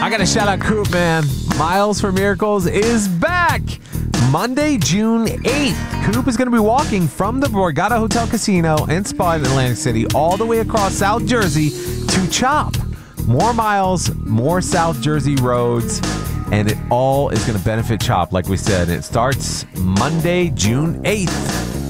I got to shout out Coop, man. Miles for Miracles is back. Monday, June 8th. Coop is going to be walking from the Borgata Hotel Casino and Spa in Atlantic City all the way across South Jersey to CHOP. More miles, more South Jersey roads, and it all is going to benefit CHOP, like we said. It starts Monday, June 8th.